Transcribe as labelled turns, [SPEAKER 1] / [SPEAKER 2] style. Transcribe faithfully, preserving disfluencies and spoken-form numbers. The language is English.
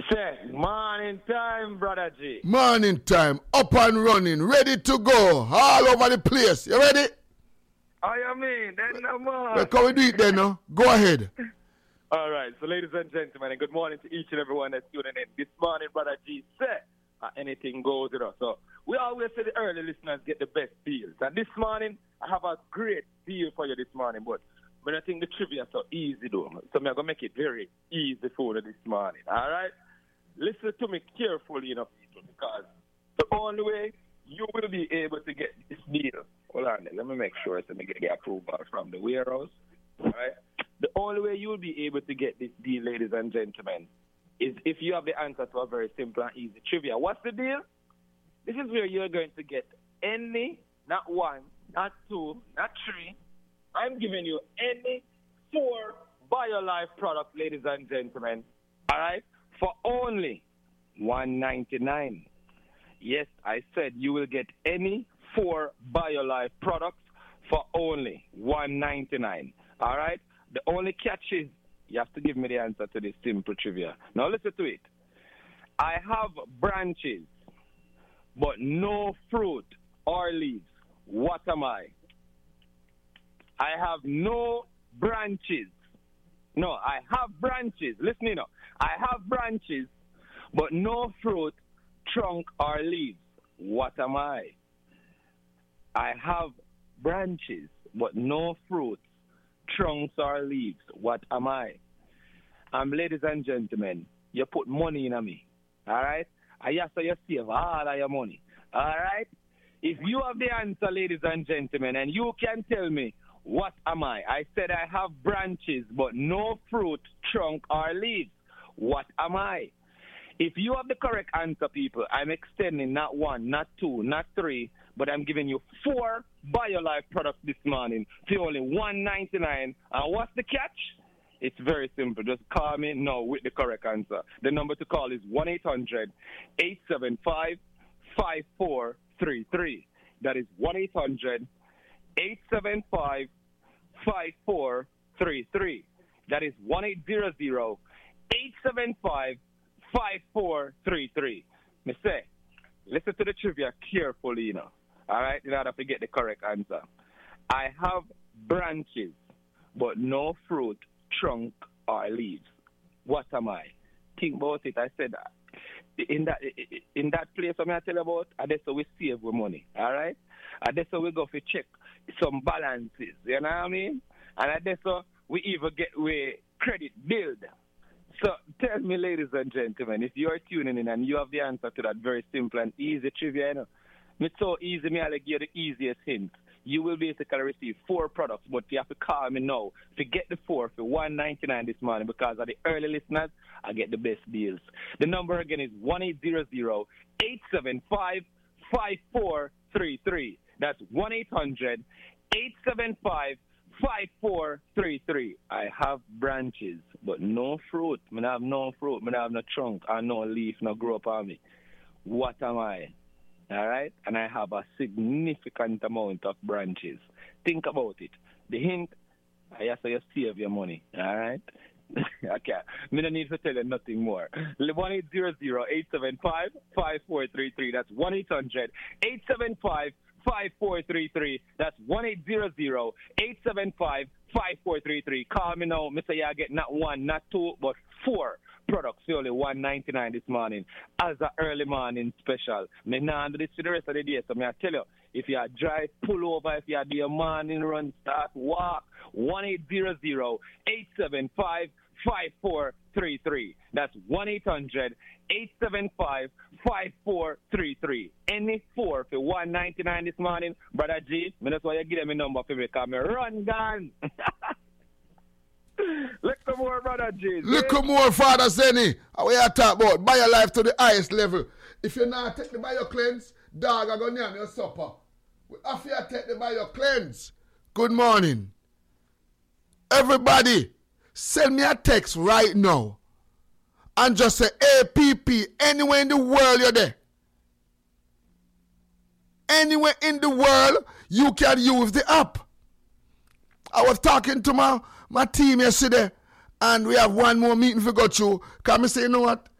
[SPEAKER 1] Say, morning time, brother G.
[SPEAKER 2] Morning time, up and running, ready to go, all over the place. You ready?
[SPEAKER 1] Oh, you mean? Then no more.
[SPEAKER 2] Well, can we do it then, no? Go ahead.
[SPEAKER 1] All right, so ladies and gentlemen, and good morning to each and everyone that's tuning in. This morning, brother G, say, uh, anything goes with us. So we always say the early listeners get the best deals. And this morning, I have a great deal for you this morning, but but I think the trivia is so easy, though. So I'm going to make it very easy for you this morning, all right? Listen to me carefully, you know, people, because the only way you will be able to get this deal, hold on, let me make sure so me get the approval from the warehouse, all right? The only way you will be able to get this deal, ladies and gentlemen, is if you have the answer to a very simple and easy trivia. What's the deal? This is where you're going to get any, not one, not two, not three. I'm giving you any four BioLife products, ladies and gentlemen, all right, for only one ninety-nine. Yes, I said you will get any four BioLife products for only one ninety-nine, all right? The only catch is you have to give me the answer to this simple trivia. Now listen to it. I have branches, but no fruit or leaves. What am I? I have no branches. No, I have branches. Listen, you know. I have branches, but no fruit, trunk, or leaves. What am I? I have branches, but no fruit, trunks, or leaves. What am I? Um, ladies and gentlemen, you put money in me. All right? I have to you save all of your money. All right? If you have the answer, ladies and gentlemen, and you can tell me, what am I? I said I have branches, but no fruit, trunk, or leaves. What am I? If you have the correct answer, people, I'm extending not one, not two, not three, but I'm giving you four BioLife products this morning for only one ninety-nine. And what's the catch? It's very simple. Just call me now with the correct answer. The number to call is one eight hundred, eight seven five, five four three three. That is one eight hundred, eight seven five, five four three three. That is one eight hundred, eight seven five, five four three three. Me say, listen to the trivia carefully, you know. All right, in order to get the correct answer. I have branches, but no fruit, trunk, or leaves. What am I? Think about it. I said in that in that place I'm going to tell you about, and that's how we save our money. All right, and that's how we go to check some balances. You know what I mean? And that's how we even get we credit build. So tell me, ladies and gentlemen, if you are tuning in and you have the answer to that very simple and easy trivia, you know, it's so easy, me I'll give you the easiest hint. You will basically receive four products, but you have to call me now to get the four for one ninety-nine this morning because of the early listeners, I get the best deals. The number again is one eight hundred, eight seven five, five four three three. That's one eight hundred, eight seven five, five four three three. I have branches, but no fruit. I have no fruit. I have no trunk or no leaf, no grow up on me. What am I? All right? And I have a significant amount of branches. Think about it. The hint, I have to you save your money. All right? Okay. I don't need to tell you nothing more. one eight hundred, eight seven five, five four three three. That's one eight hundred, eight seven five, five four three three. That's one eight hundred, eight seven five, five four three three. Call me now. Mister I get not one, not two, but four products for only one ninety-nine this morning as an early morning special. Me now do this for the rest of the day. So me I tell you, if you are drive, pull over. If you are do your morning run, start, walk. one eight hundred, eight seven five, five four three three. That's one eight hundred, eight seven five, five four three three. Any four for one ninety-nine this morning, brother G. Me that's why you give them a number for me because me run gun. Look more, brother G.
[SPEAKER 2] Look more, Father Zenny. How we are talking about BioLife to the highest level. If you not take the BioCleanse, dog, I'm going to name your supper. After you take the BioCleanse, good morning. Everybody, send me a text right now and just say A P P anywhere in the world you're there. Anywhere in the world you can use the app. I was talking to my, my team yesterday and we have one more meeting to go through. Can I say, you know what?